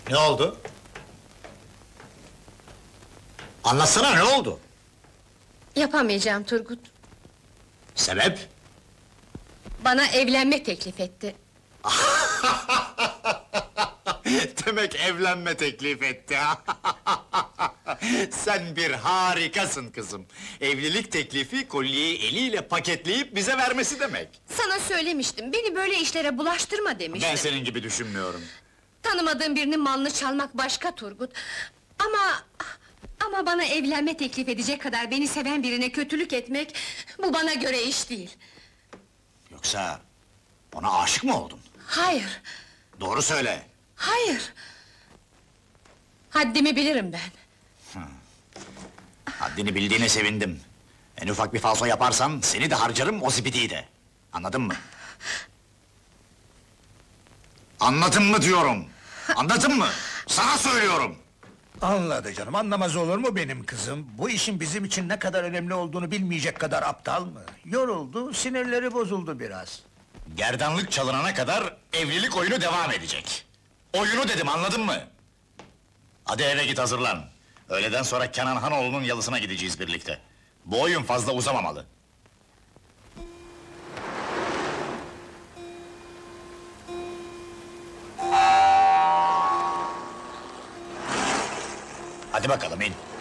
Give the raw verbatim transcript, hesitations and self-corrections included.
Ne oldu? Anlatsana, ne oldu? Yapamayacağım Turgut. Sebep? Bana evlenme teklif etti. Demek evlenme teklif etti ha! Sen bir harikasın kızım! Evlilik teklifi, kolyeyi eliyle paketleyip bize vermesi demek! Sana söylemiştim, beni böyle işlere bulaştırma demiştim. Ben senin gibi düşünmüyorum. Tanımadığım birinin malını çalmak başka Turgut. Ama... Ama bana evlenme teklif edecek kadar beni seven birine kötülük etmek... ...bu bana göre iş değil. Yoksa... ona aşık mı oldun? Hayır, Doğru söyle! hayır! Haddimi bilirim ben. Haddini bildiğine sevindim. En ufak bir falso yaparsan, seni de harcarım, o zibidiyi de! Anladın mı? Anladın mı diyorum! Anladın mı? Sana söylüyorum! Anladı canım, anlamaz olur mu benim kızım? Bu işin bizim için ne kadar önemli olduğunu bilmeyecek kadar aptal mı? Yoruldu, sinirleri bozuldu biraz. Gerdanlık çalınana kadar evlilik oyunu devam edecek. Oyunu dedim, anladın mı? Hadi eve git, hazırlan. Öğleden sonra Kenan Hanoğlu'nun yalısına gideceğiz birlikte. Bu oyun fazla uzamamalı. Hadi bakalım in.